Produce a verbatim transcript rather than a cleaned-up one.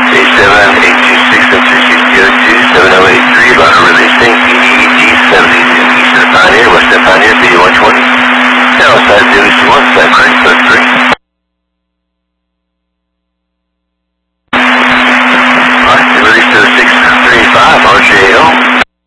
eight seven eight two six and three six zero two seven zero eight three, about releasing E D seventy Eastern Pioneer, Western Pioneer, B one twenty. Now, side zero two one, side right, code three.